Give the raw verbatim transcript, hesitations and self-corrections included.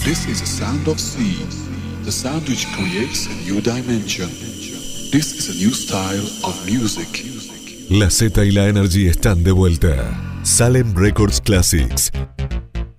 This is the sound of sea, the sound which creates a new dimension. This is a new style of music. La Z y la Energy están de vuelta. Salem Records Classics.